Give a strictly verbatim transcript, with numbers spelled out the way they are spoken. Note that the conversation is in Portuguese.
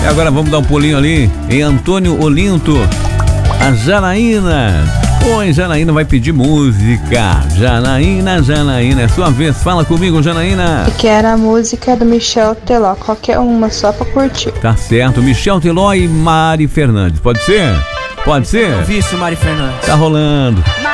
E agora vamos dar um pulinho ali em Antônio Olinto. A Janaína. Oi, Janaína vai pedir música. Janaína, Janaína, é sua vez. Fala comigo, Janaína. Que era a música do Michel Teló, qualquer uma, só pra curtir. Tá certo, Michel Teló e Mari Fernandes. Pode ser? Pode ser? Vício, Mari Fernandes. Tá rolando.